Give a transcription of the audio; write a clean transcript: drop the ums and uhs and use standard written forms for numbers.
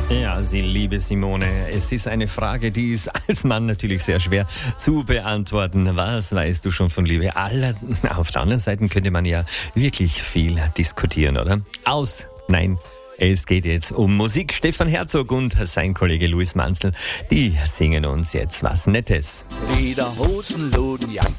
Ja, Sie liebe Simone, es ist eine Frage, die ist als Mann natürlich sehr schwer zu beantworten. Was weißt du schon von Liebe? Auf der anderen Seite könnte man ja wirklich viel diskutieren, oder? Nein. Es geht jetzt um Musik. Stefan Herzog und sein Kollege Luis Manzl, die singen uns jetzt was Nettes. Lederhosen, Lodenjacken.